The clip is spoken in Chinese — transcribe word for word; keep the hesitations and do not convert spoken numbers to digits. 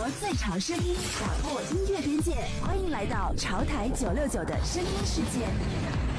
国最潮声音，打破音乐边界，欢迎来到潮台九六九的声音世界。